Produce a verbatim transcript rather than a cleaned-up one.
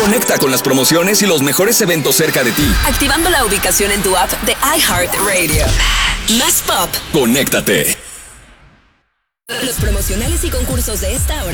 Conecta con las promociones y los mejores eventos cerca de ti. Activando la ubicación en tu app de iHeartRadio. Más pop. Conéctate. Los promocionales y concursos de esta hora